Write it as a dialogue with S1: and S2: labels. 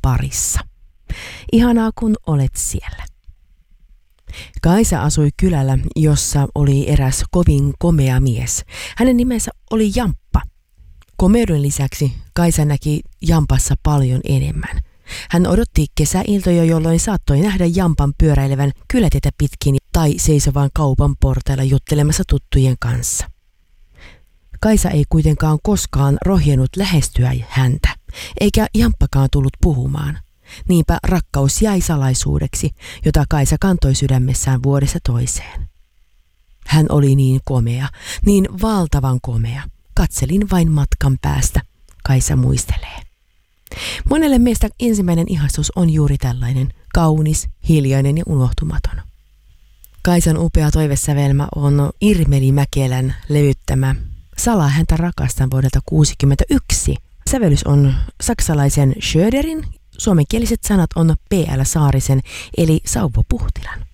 S1: parissa. Ihanaa, kun olet siellä. Kaisa asui kylällä, jossa oli eräs kovin komea mies. Hänen nimensä oli Jamppa. Komeuden lisäksi Kaisa näki Jampassa paljon enemmän. Hän odotti kesäiltoja, jolloin saattoi nähdä Jampan pyöräilevän kylätietä pitkin tai seisovan kaupan portailla juttelemassa tuttujen kanssa. Kaisa ei kuitenkaan koskaan rohjennut lähestyä häntä, eikä Jamppakaan tullut puhumaan. Niinpä rakkaus jäi salaisuudeksi, jota Kaisa kantoi sydämessään vuodesta toiseen. Hän oli niin komea, niin valtavan komea. Katselin vain matkan päästä, Kaisa muistelee. Monelle meistä ensimmäinen ihastus on juuri tällainen, kaunis, hiljainen ja unohtumaton. Kaisan upea toivesävelmä on Irmeli Mäkelän levyttämä Salaa häntä rakastan vuodelta 1961. Sävellys on saksalaisen Schröderin, suomenkieliset sanat on P.L. Saarisen eli Sauvo Puhtilan.